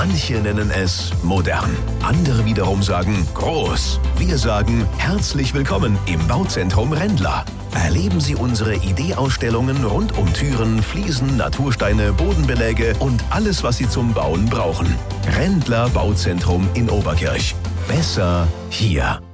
Manche nennen es modern, andere wiederum sagen groß. Wir sagen herzlich willkommen im Bauzentrum Rendler. Erleben Sie unsere Ideeausstellungen rund um Türen, Fliesen, Natursteine, Bodenbeläge und alles, was Sie zum Bauen brauchen. Rendler Bauzentrum in Oberkirch. Besser hier.